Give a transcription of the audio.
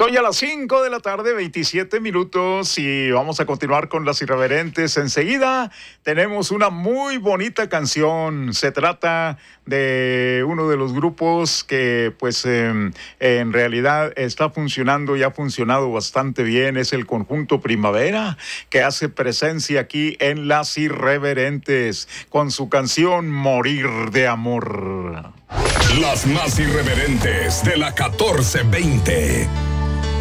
Son ya las 5 de la tarde, 27 minutos, y vamos a continuar con las irreverentes. Enseguida tenemos una muy bonita canción. Se trata de uno de los grupos que pues en realidad está funcionando y ha funcionado bastante bien. Es el Conjunto Primavera, que hace presencia aquí en Las Irreverentes con su canción Morir de Amor. Las más irreverentes de la 1420.